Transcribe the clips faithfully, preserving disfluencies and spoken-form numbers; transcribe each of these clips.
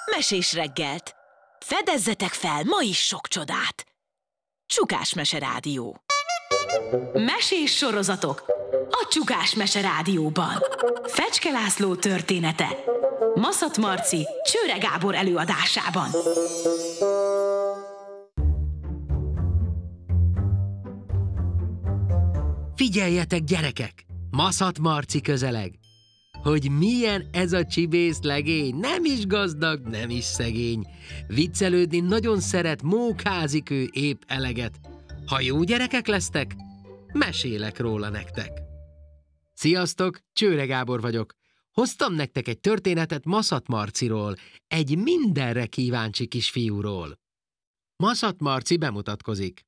mesés reggelt! Fedezzetek fel ma is sok csodát! Csukás Mese Rádió. Mesés sorozatok a Csukás Mese Rádióban. Fecske László története Maszat Marci, Csőre Gábor előadásában. Figyeljetek, gyerekek! Maszat Marci közeleg! Hogy milyen ez a csibész legény, nem is gazdag, nem is szegény. Viccelődni nagyon szeret, mókázik ő épp eleget. Ha jó gyerekek lesztek, mesélek róla nektek. Sziasztok, Csőre Gábor vagyok. Hoztam nektek egy történetet Maszat Marciról, egy mindenre kíváncsi kisfiúról. Maszat Marci bemutatkozik.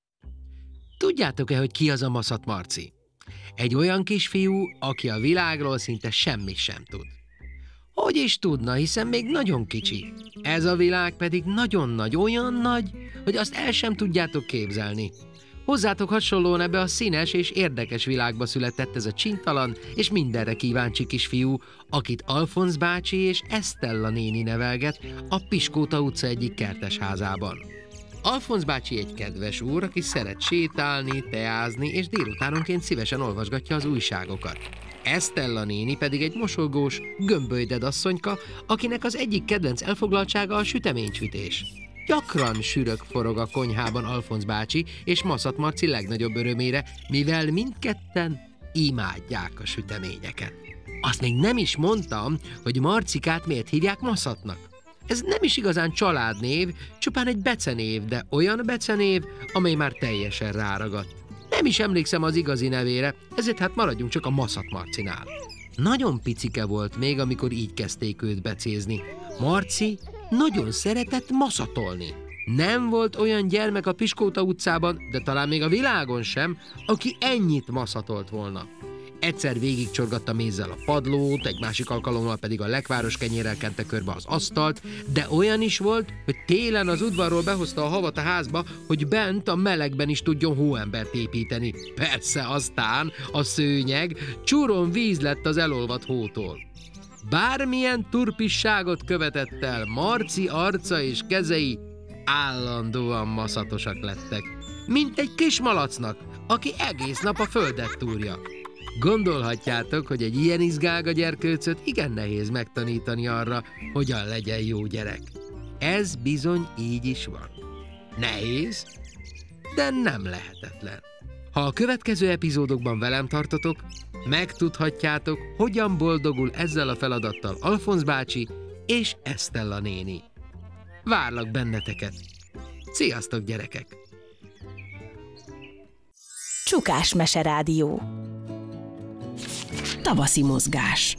Tudjátok-e, hogy ki az a Maszat Marci? Egy olyan kisfiú, aki a világról szinte semmit sem tud. Hogy is tudna, hiszen még nagyon kicsi. Ez a világ pedig nagyon nagy, olyan nagy, hogy azt el sem tudjátok képzelni. Hozzátok hasonlóan ebbe a színes és érdekes világba született ez a csintalan és mindenre kíváncsi kisfiú, akit Alfonz bácsi és Esztella néni nevelget a Piskóta utca egyik kertesházában. Alfonz bácsi egy kedves úr, aki szeret sétálni, teázni, és délutánonként szívesen olvasgatja az újságokat. Esztella néni pedig egy mosolygós, gömbölyded asszonyka, akinek az egyik kedvenc elfoglaltsága a süteménysütés. Gyakran sürök forog a konyhában Alfonz bácsi és Maszat Marci legnagyobb örömére, mivel mindketten imádják a süteményeket. Azt még nem is mondtam, hogy Marcikát miért hívják Maszatnak. Ez nem is igazán családnév, csupán egy becenév, de olyan becenév, amely már teljesen ráragadt. Nem is emlékszem az igazi nevére, ezért hát maradjunk csak a Maszat Marcinál. Nagyon picike volt még, amikor így kezdték őt becézni. Marci nagyon szeretett maszatolni. Nem volt olyan gyermek a Piskóta utcában, de talán még a világon sem, aki ennyit maszatolt volna. Egyszer végigcsorgatta mézzel a padlót, egy másik alkalommal pedig a lekváros kenyérrel kente körbe az asztalt, de olyan is volt, hogy télen az udvarról behozta a havat a házba, hogy bent a melegben is tudjon hóembert építeni. Persze aztán a szőnyeg csúron víz lett az elolvadt hótól. Bármilyen turpisságot követett el, Marci arca és kezei állandóan maszatosak lettek, mint egy kis malacnak, aki egész nap a földet túrja. Gondolhatjátok, hogy egy ilyen izgága gyerkőcöt igen nehéz megtanítani arra, hogyan legyen jó gyerek. Ez bizony így is van. Nehéz, de nem lehetetlen. Ha a következő epizódokban velem tartotok, megtudhatjátok, hogyan boldogul ezzel a feladattal Alfonz bácsi és Esztella néni. Várlak benneteket. Sziasztok, gyerekek! Csukás Mese Rádió. Tavaszi mozgás.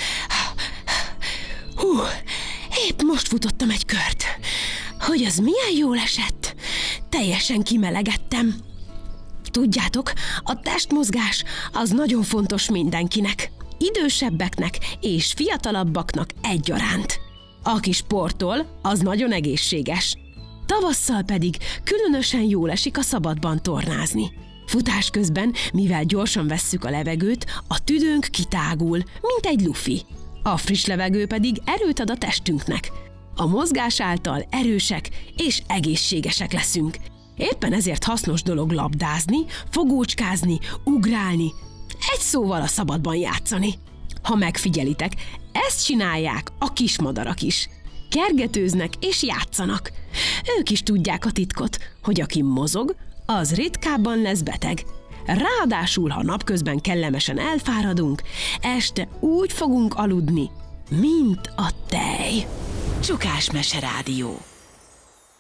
Hú, épp most futottam egy kört. Hogy az milyen jól esett. Teljesen kimelegettem. Tudjátok, a testmozgás az nagyon fontos mindenkinek. Idősebbeknek és fiatalabbaknak egyaránt. Aki sportol, az nagyon egészséges. Tavasszal pedig különösen jól esik a szabadban tornázni. Futás közben, mivel gyorsan vesszük a levegőt, a tüdőnk kitágul, mint egy lufi. A friss levegő pedig erőt ad a testünknek. A mozgás által erősek és egészségesek leszünk. Éppen ezért hasznos dolog labdázni, fogócskázni, ugrálni, egy szóval a szabadban játszani. Ha megfigyelitek, ezt csinálják a kismadarak is. Kergetőznek és játszanak. Ők is tudják a titkot, hogy aki mozog, az ritkábban lesz beteg. Ráadásul, ha napközben kellemesen elfáradunk, este úgy fogunk aludni, mint a tej. Csukás Mese Rádió.